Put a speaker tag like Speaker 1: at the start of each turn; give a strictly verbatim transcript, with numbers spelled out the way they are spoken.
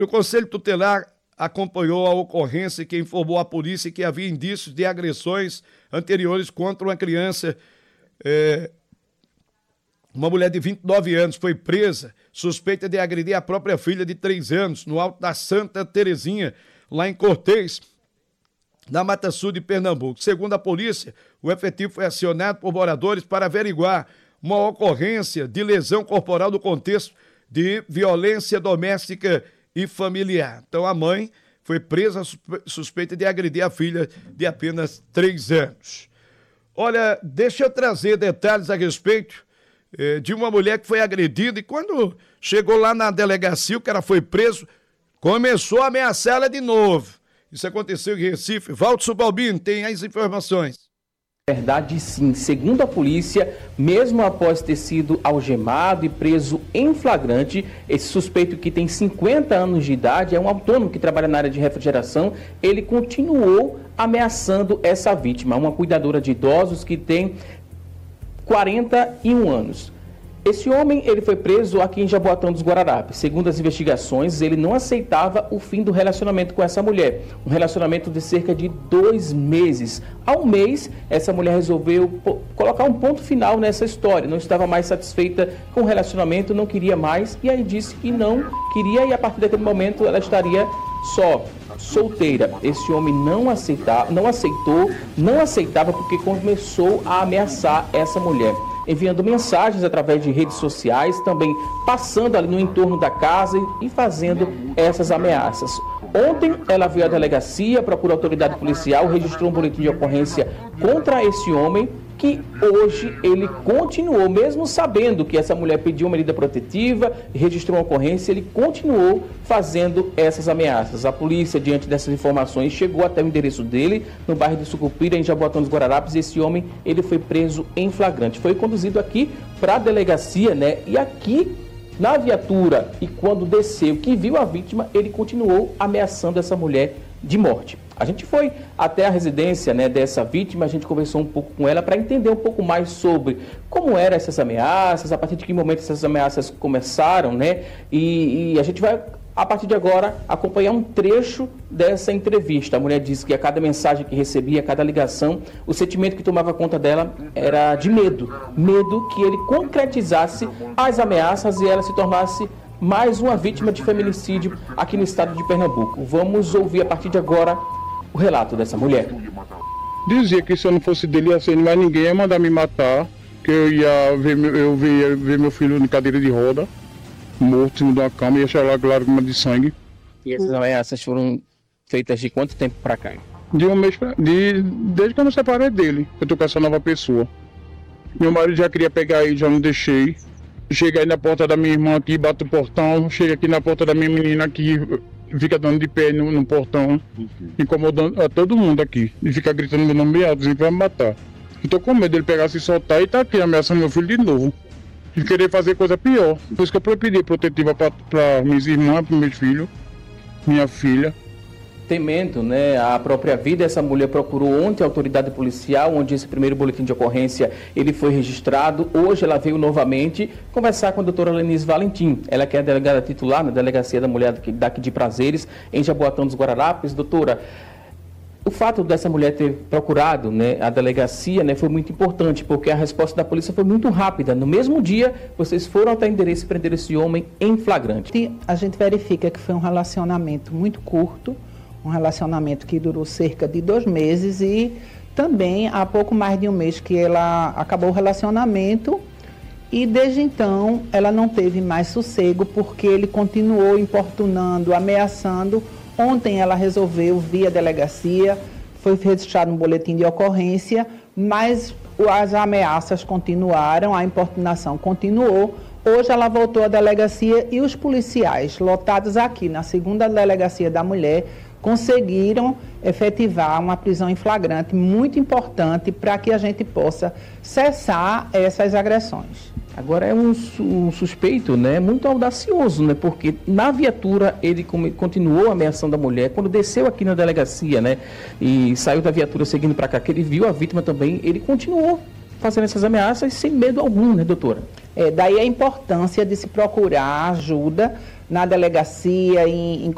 Speaker 1: O Conselho Tutelar acompanhou a ocorrência que informou à polícia que havia indícios de agressões anteriores contra uma criança. É, uma mulher de vinte e nove anos foi presa, suspeita de agredir a própria filha de três anos, no Alto da Santa Terezinha, lá em Cortês, na Mata Sul de Pernambuco. Segundo a polícia, o efetivo foi acionado por moradores para averiguar uma ocorrência de lesão corporal no contexto de violência doméstica e familiar. Então a mãe foi presa suspeita de agredir a filha de apenas três anos. Olha, deixa eu trazer detalhes a respeito eh, de uma mulher que foi agredida e quando chegou lá na delegacia, o cara foi preso, começou a ameaçá-la de novo. Isso aconteceu em Recife. Valdo Subalbino tem as informações.
Speaker 2: Verdade, sim. Segundo a polícia, mesmo após ter sido algemado e preso em flagrante, esse suspeito, que tem cinquenta anos de idade, é um autônomo que trabalha na área de refrigeração, ele continuou ameaçando essa vítima, uma cuidadora de idosos que tem quarenta e um anos. Esse homem, ele foi preso aqui em Jaboatão dos Guararapes. Segundo as investigações, ele não aceitava o fim do relacionamento com essa mulher. Um relacionamento de cerca de dois meses. Há um mês, essa mulher resolveu colocar um ponto final nessa história. Não estava mais satisfeita com o relacionamento, não queria mais. E aí disse que não queria e a partir daquele momento ela estaria só, solteira. Esse homem não, aceita, não aceitou, não aceitava porque começou a ameaçar essa mulher, enviando mensagens através de redes sociais, também passando ali no entorno da casa e fazendo essas ameaças. Ontem ela veio à delegacia, procurou a autoridade policial, registrou um boletim de ocorrência contra esse homem, que hoje ele continuou, mesmo sabendo que essa mulher pediu uma medida protetiva, registrou uma ocorrência, ele continuou fazendo essas ameaças. A polícia, diante dessas informações, chegou até o endereço dele, no bairro de Sucupira, em Jaboatão dos Guararapes, e esse homem, ele foi preso em flagrante. Foi conduzido aqui para a delegacia, né? E aqui, na viatura, e quando desceu, que viu a vítima, ele continuou ameaçando essa mulher de morte. A gente foi até a residência, né, dessa vítima, a gente conversou um pouco com ela para entender um pouco mais sobre como eram essas ameaças, a partir de que momento essas ameaças começaram, né? E, e a gente vai, a partir de agora, acompanhar um trecho dessa entrevista. A mulher disse que a cada mensagem que recebia, a cada ligação, o sentimento que tomava conta dela era de medo. Medo que ele concretizasse as ameaças e ela se tornasse mais uma vítima de feminicídio aqui no estado de Pernambuco. Vamos ouvir a partir de agora o relato dessa mulher.
Speaker 3: Dizia que se eu não fosse dele, ia ser mais ninguém, ia mandar me matar, que eu ia ver meu, eu ia ver meu filho em cadeira de roda, morto em cima de uma cama, ia achar lá lágrimas de sangue.
Speaker 2: E essas ameaças foram feitas de quanto tempo pra cá?
Speaker 3: De um mês pra, de, desde que eu me separei dele, eu tô com essa nova pessoa. Meu marido já queria pegar ele, já não deixei. Chega aí na porta da minha irmã aqui, bate o portão, chega aqui na porta da minha menina aqui, fica dando de pé no, no portão, incomodando a todo mundo aqui. E fica gritando meu nome alto, dizendo que vai me matar. Eu tô com medo dele pegar, se soltar e tá aqui ameaçando meu filho de novo. E querer fazer coisa pior. Por isso que eu pedi protetiva para minhas irmãs, para meus filhos, minha filha.
Speaker 2: Temendo, né, a própria vida, essa mulher procurou ontem a autoridade policial, onde esse primeiro boletim de ocorrência ele foi registrado. Hoje ela veio novamente conversar com a doutora Lenise Valentim. Ela que é a delegada titular na Delegacia da Mulher daqui de Prazeres, em Jaboatão dos Guararapes. Doutora, o fato dessa mulher ter procurado, né, a delegacia, né, foi muito importante, porque a resposta da polícia foi muito rápida. No mesmo dia, vocês foram até o endereço e prenderam esse homem em flagrante.
Speaker 4: A gente verifica que foi um relacionamento muito curto, um relacionamento que durou cerca de dois meses e também há pouco mais de um mês que ela acabou o relacionamento e desde então ela não teve mais sossego porque ele continuou importunando, ameaçando. Ontem ela resolveu vir à delegacia, foi registrado um boletim de ocorrência, mas as ameaças continuaram, a importunação continuou. Hoje ela voltou à delegacia e os policiais lotados aqui na segunda delegacia da mulher conseguiram efetivar uma prisão em flagrante muito importante para que a gente possa cessar essas agressões.
Speaker 2: Agora é um, um suspeito, né, muito audacioso, né, porque na viatura ele continuou ameaçando a mulher. Quando desceu aqui na delegacia, né, e saiu da viatura seguindo para cá, que ele viu a vítima também, ele continuou fazendo essas ameaças sem medo algum, né, doutora?
Speaker 4: É, daí a importância de se procurar ajuda na delegacia, em, em